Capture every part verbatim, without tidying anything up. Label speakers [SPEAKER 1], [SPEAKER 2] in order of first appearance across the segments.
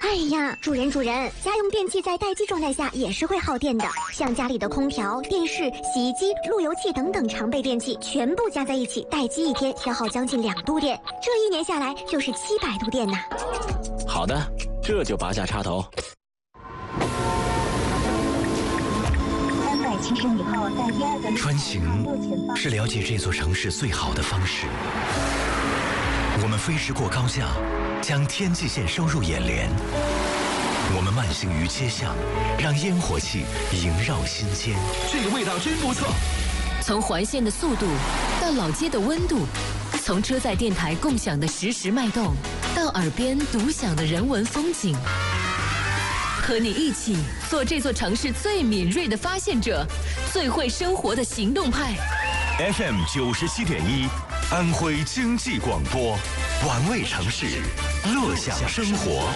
[SPEAKER 1] 哎呀，主人主人，家用电器在待机状态下也是会耗电的，像家里的空调、电视、洗衣机、路由器等等常备电器，全部加在一起，待机一天消耗将近两度电，这一年下来就是七百度电呢。
[SPEAKER 2] 好的，这就拔下插头。
[SPEAKER 3] 三百七十米后，在第二个
[SPEAKER 4] 穿行是了解这座城市最好的方式。我们飞驰过高架，将天际线收入眼帘。我们慢行于街巷，让烟火气萦绕心间。
[SPEAKER 5] 这个味道真不错。
[SPEAKER 6] 从环线的速度到老街的温度，从车载电台共享的实时脉动，到耳边独享的人文风景。和你一起做这座城市最敏锐的发现者，最会生活的行动派。
[SPEAKER 4] F M 九十七点一，安徽经济广播，玩味城市，乐享生活。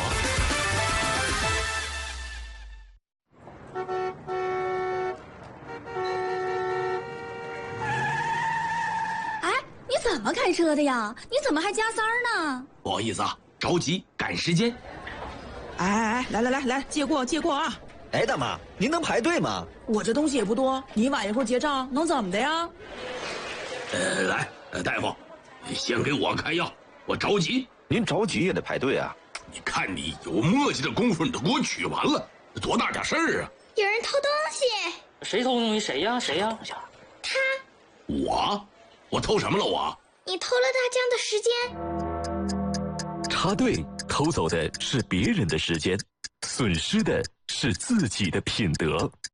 [SPEAKER 7] 哎，你怎么开车的呀？你怎么还加塞儿呢？
[SPEAKER 5] 不好意思啊，着急赶时间。
[SPEAKER 8] 哎哎哎，来来来来，借过借过啊！
[SPEAKER 9] 哎，大妈，您能排队吗？
[SPEAKER 8] 我这东西也不多，你晚一会儿结账能怎么的呀？
[SPEAKER 5] 呃，来，呃，大夫，先给我开药，我着急。
[SPEAKER 9] 您着急也得排队啊！
[SPEAKER 5] 你看你有墨迹的功夫，你都给我取完了，多大点事儿啊！
[SPEAKER 10] 有人偷东西！
[SPEAKER 11] 谁偷东西？谁呀？谁呀？
[SPEAKER 10] 他。
[SPEAKER 5] 我？我偷什么了？我？
[SPEAKER 10] 你偷了大江的时间。
[SPEAKER 12] 插队偷走的是别人的时间，损失的是自己的品德。